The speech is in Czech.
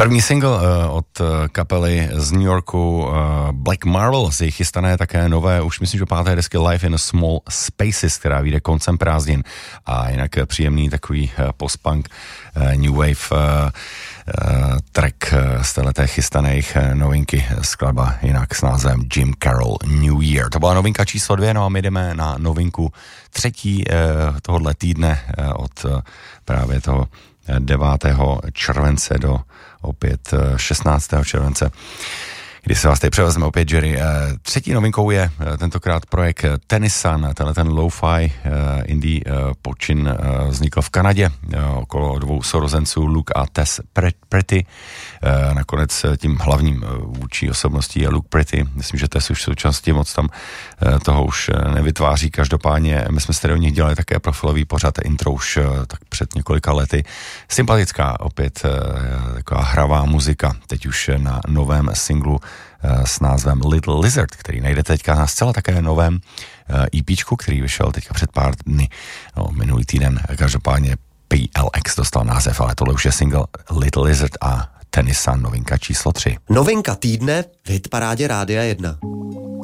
První single od kapely z New Yorku Black Marble, z jejich chystané také nové, už myslím, že 5. desky Life in a Small Spaces, která vyjde koncem prázdnin, a jinak příjemný takový post-punk new wave track z téhleté chystaných novinky, skladba jinak s názvem Jim Carroll New Year. To byla novinka číslo 2, no a my jdeme na novinku 3. tohohle týdne od právě toho 9. července do opět 16. července, kdy se vás tady převezme opět Jerry. Třetí novinkou je tentokrát projekt Tennyson, ten lo-fi indie počin vznikl v Kanadě okolo dvou sourozenců Luke a Tess Pretty. Nakonec tím hlavním vůči osobností je Luke Pretty. Myslím, že Tess už v současnosti moc tam toho už nevytváří. Každopádně my jsme si tady o nich dělali také profilový pořad intro už tak před několika lety. Sympatická opět taková hravá muzika, teď už na novém singlu s názvem Little Lizard, který najdete teďka na zcela také novém EPčku, který vyšel teďka před pár dny, minulý týden. Každopádně PLX dostal název, ale tohle už je single Little Lizard a Tennyson, novinka číslo 3. Novinka týdne v hitparádě Rádia 1.